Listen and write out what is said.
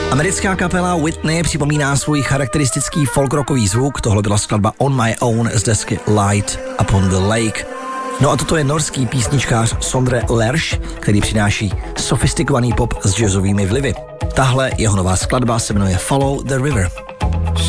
Americká kapela Whitney připomíná svůj charakteristický folkrockový zvuk, tohle byla skladba On My Own z desky Light Upon the Lake. No a toto je norský písničkář Sondre Lerche, který přináší sofistikovaný pop s jazzovými vlivy. Tahle jeho nová skladba se jmenuje Follow the River.